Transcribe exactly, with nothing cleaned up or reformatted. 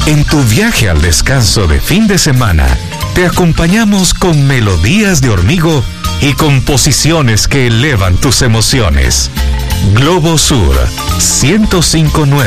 En tu viaje al descanso de fin de semana, te acompañamos con melodías de Hormigo y composiciones que elevan tus emociones. Globo Sur ciento cinco punto nueve